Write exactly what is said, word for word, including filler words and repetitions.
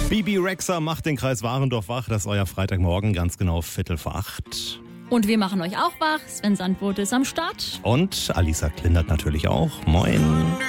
Bibi Rexha macht den Kreis Warendorf wach. Das ist euer Freitagmorgen, ganz genau Viertel vor acht. Und wir machen euch auch wach. Sven Sandbote ist am Start. Und Alisa Klindert natürlich auch. Moin.